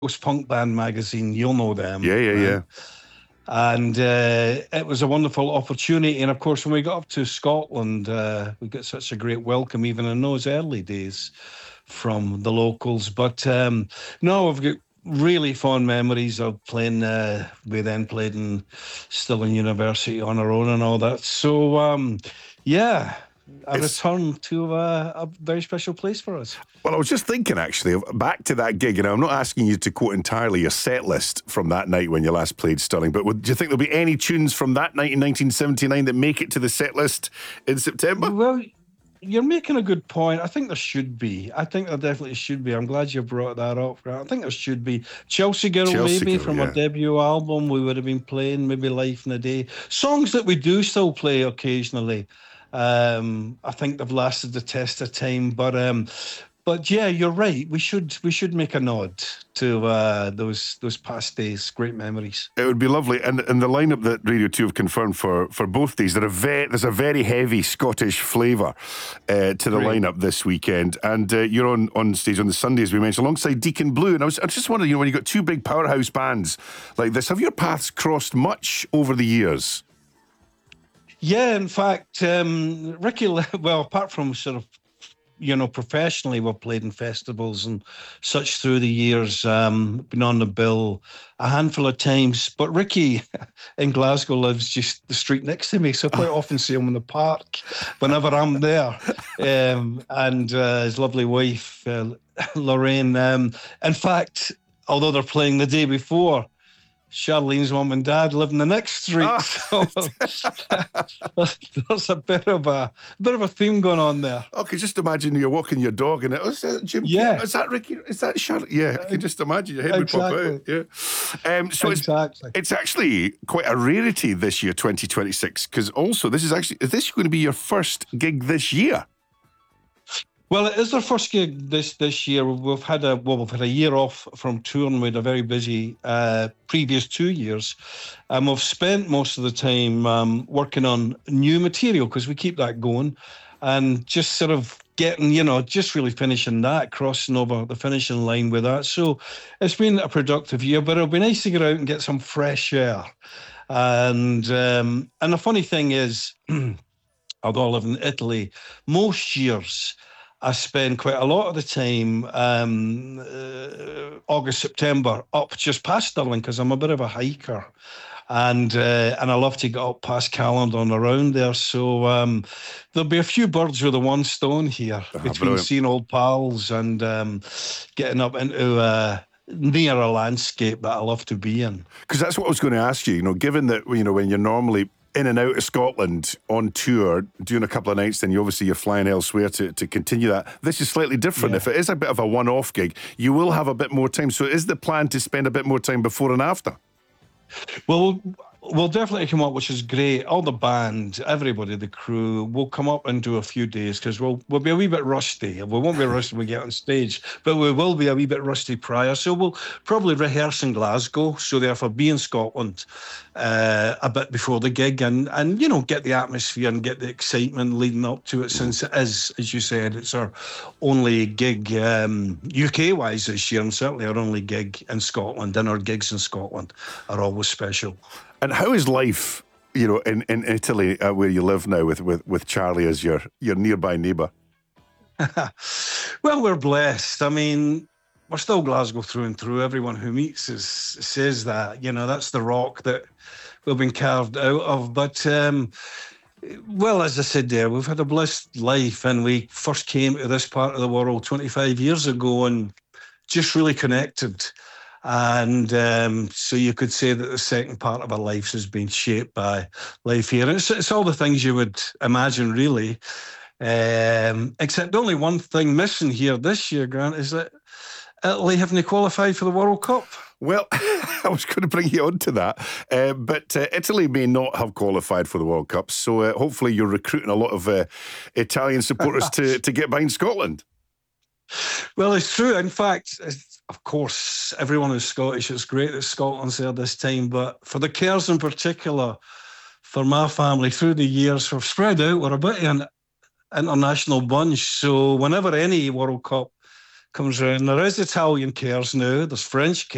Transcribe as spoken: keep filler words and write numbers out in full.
Punk Band magazine, you'll know them. Yeah, yeah, right? yeah. And uh, it was a wonderful opportunity. And of course, when we got up to Scotland, uh, we got such a great welcome, even in those early days, from the locals. But um, no, I've got really fond memories of playing. Uh, we then played in Stirling University on our own and all that. So, um, yeah, a It's, return to uh, a very special place for us. well, I was just thinking, actually, of- back to that gig, and I'm not asking you to quote entirely your set list from that night when you last played Stirling, but would, do you think there'll be any tunes from that night in nineteen seventy-nine that make it to the set list in September? Well, you're making a good point. I think there should be. I think there definitely should be. I'm glad you brought that up, Grant. I think there should be. Chelsea Girl, Chelsea maybe, Girl, from yeah. our debut album, we would have been playing, maybe Life in a Day. Songs that we do still play occasionally. Um, I think they've lasted the test of time. But um, but yeah, you're right. We should we should make a nod to uh, those those past days. Great memories. It would be lovely. And and the lineup that Radio two have confirmed for, for both days, there are ve- there's a very heavy Scottish flavour uh, to the Great. lineup this weekend. And uh, you're on, on stage on the Sunday, as we mentioned, alongside Deacon Blue. And I was, I was just wondering, you know, when you've got two big powerhouse bands like this, have your paths crossed much over the years? Yeah, in fact, um, Ricky, well, apart from sort of, you know, professionally, we've played in festivals and such through the years, um, been on the bill a handful of times. But Ricky in Glasgow lives just the street next to me, so I quite often see him in the park whenever I'm there. Um, and uh, his lovely wife, uh, Lorraine. Um, in fact, although they're playing the day before, Charlene's mum and dad live in the next street. Oh. So there's a bit of a bit of a theme going on there. I could just imagine you're walking your dog and it was uh, Jim. Yeah. Is that Ricky? Is that Charlotte? Yeah, I can just imagine your head Exactly. would pop out. Yeah. Um, so Exactly. it's, it's actually quite a rarity this year, twenty twenty-six, because also this is actually, is this going to be your first gig this year? Well, it is our first gig this this year. We've had a well, we've had a year off from touring. We had a very busy uh, previous two years, and we've spent most of the time um, working on new material because we keep that going, and just sort of getting, you know, just really finishing that, crossing over the finishing line with that. So it's been a productive year, but it'll be nice to get out and get some fresh air. And um, and the funny thing is, although I live in Italy, most years I spend quite a lot of the time, um, uh, August, September, up just past Stirling because I'm a bit of a hiker. And uh, and I love to get up past Callander and around there. So um, there'll be a few birds with a one stone here Ah, between brilliant. seeing old pals and um, getting up into uh, near a landscape that I love to be in. Because that's what I was going to ask you. You know, given that, you know, when you're normally in and out of Scotland on tour, doing a couple of nights, then you obviously you're flying elsewhere to, to continue that. This is slightly different. Yeah. If it is a bit of a one-off gig, you will have a bit more time. So is the plan to spend a bit more time before and after? Well, we'll definitely come up, which is great. All the band, everybody, the crew, will come up and do a few days because we'll we'll be a wee bit rusty. We won't be rusty when we get on stage, but we will be a wee bit rusty prior. So we'll probably rehearse in Glasgow, so therefore be in Scotland uh, a bit before the gig and, and, you know, get the atmosphere and get the excitement leading up to it, since it is, as you said, it's our only gig um, U K-wise this year, and certainly our only gig in Scotland, and our gigs in Scotland are always special. And how is life, you know, in, in Italy, uh, where you live now with, with, with Charlie as your, your nearby neighbour? Well, we're blessed. I mean, we're still Glasgow through and through. Everyone who meets us says that. You know, that's the rock that we've been carved out of. But, um, well, as I said there, we've had a blessed life, and we first came to this part of the world twenty-five years ago and just really connected. And um, so you could say that the second part of our lives has been shaped by life here. And it's, it's all the things you would imagine, really. Um, except only one thing missing here this year, Grant, is that Italy haven't qualified for the World Cup. Well, I was going to bring you on to that, uh, but uh, Italy may not have qualified for the World Cup, so uh, hopefully you're recruiting a lot of uh, Italian supporters to, to get behind Scotland. Well, it's true. In fact, it's, of course, everyone is Scottish. It's great that Scotland's there this time, but for the Kerrs in particular, for my family, through the years, we've spread out. We're a bit of an international bunch, so whenever any World Cup comes around, there is Italian Kerrs now, there's French Kerrs,